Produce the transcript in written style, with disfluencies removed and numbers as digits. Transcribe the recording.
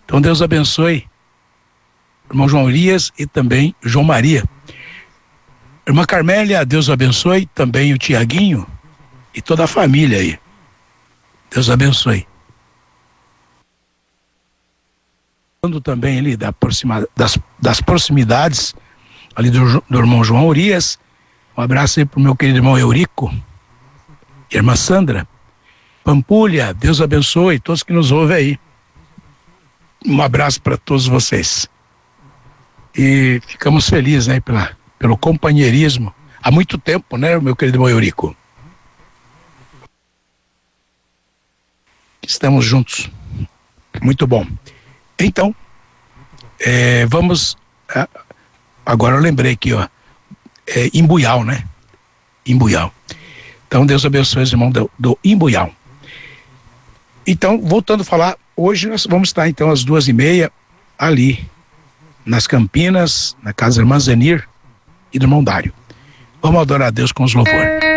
Então Deus abençoe irmão João Urias e também João Maria. Irmã Carmélia, Deus abençoe também o Tiaguinho e toda a família aí. Deus abençoe. Falando também ali das proximidades ali do irmão João Urias, um abraço aí pro meu querido irmão Eurico e irmã Sandra. Pampulha, Deus abençoe todos que nos ouvem aí. Um abraço para todos vocês. E ficamos felizes, né, pelo companheirismo. Há muito tempo, né, meu querido irmão Eurico? Estamos juntos. Muito bom. Então, vamos... agora eu lembrei aqui, ó. Imbuial, né? Imbuial. Então, Deus abençoe os irmãos do Imbuial. Então, voltando a falar, hoje nós vamos estar, então, às 2h30, ali, nas Campinas, na casa da irmã Zenir e do irmão Dário. Vamos adorar a Deus com os louvores.